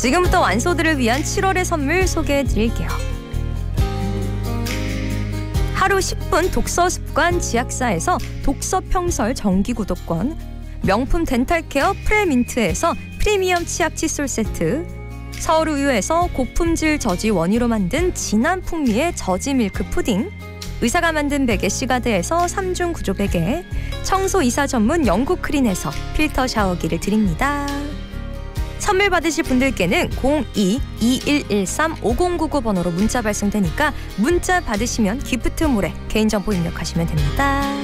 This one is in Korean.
지금부터 완소들을 위한 7월의 선물 소개해드릴게요. 하루 10분 독서 습관 지약사에서 독서 평설 정기 구독권, 명품 덴탈케어 프레민트에서 프리미엄 치약 칫솔 세트, 서울우유에서 고품질 저지 원유로 만든 진한 풍미의 저지 밀크 푸딩, 의사가 만든 베개 시가드에서 3중 구조 베개, 청소 이사 전문 영국 크린에서 필터 샤워기를 드립니다. 선물 받으실 분들께는 02-2113-5099 번호로 문자 발송되니까 문자 받으시면 기프트몰에 개인정보 입력하시면 됩니다.